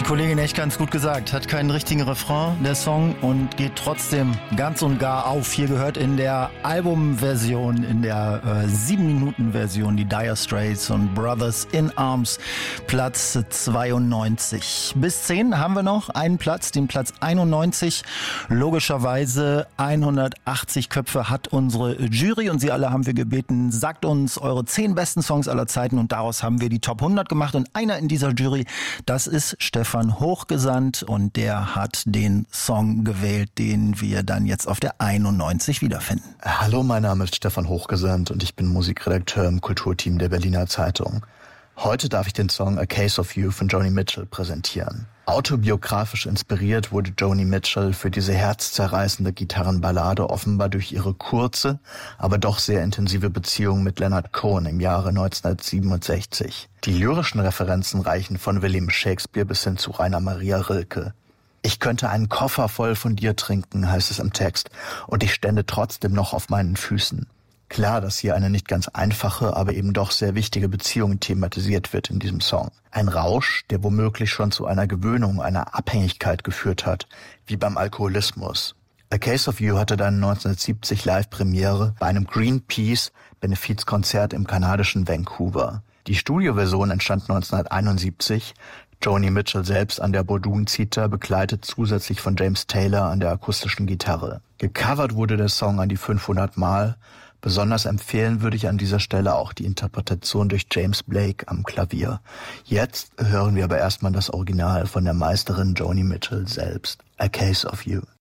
Kollegin echt ganz gut gesagt. Hat keinen richtigen Refrain, der Song, und geht trotzdem ganz und gar auf. Hier gehört in der Albumversion, in der 7-Minuten-Version, die Dire Straits und Brothers in Arms, Platz 92. Bis 10 haben wir noch einen Platz, den Platz 91. Logischerweise 180 Köpfe hat unsere Jury und Sie alle haben wir gebeten, sagt uns eure 10 besten Songs aller Zeiten, und daraus haben wir die Top 100 gemacht, und einer in dieser Jury, das ist Stefan Hochgesandt, und der hat den Song gewählt, den wir dann jetzt auf der 91 wiederfinden. Hallo, mein Name ist Stefan Hochgesandt und ich bin Musikredakteur im Kulturteam der Berliner Zeitung. Heute darf ich den Song A Case of You von Joni Mitchell präsentieren. Autobiografisch inspiriert wurde Joni Mitchell für diese herzzerreißende Gitarrenballade offenbar durch ihre kurze, aber doch sehr intensive Beziehung mit Leonard Cohen im Jahre 1967. Die lyrischen Referenzen reichen von William Shakespeare bis hin zu Rainer Maria Rilke. Ich könnte einen Koffer voll von dir trinken, heißt es im Text, und ich stände trotzdem noch auf meinen Füßen. Klar, dass hier eine nicht ganz einfache, aber eben doch sehr wichtige Beziehung thematisiert wird in diesem Song. Ein Rausch, der womöglich schon zu einer Gewöhnung, einer Abhängigkeit geführt hat, wie beim Alkoholismus. A Case of You hatte dann 1970 Live-Premiere bei einem Greenpeace-Benefizkonzert im kanadischen Vancouver. Die Studioversion entstand 1971, Joni Mitchell selbst an der Bordun-Zither, begleitet zusätzlich von James Taylor an der akustischen Gitarre. Gecovert wurde der Song an die 500 Mal. Besonders empfehlen würde ich an dieser Stelle auch die Interpretation durch James Blake am Klavier. Jetzt hören wir aber erstmal das Original von der Meisterin Joni Mitchell selbst. A Case of You.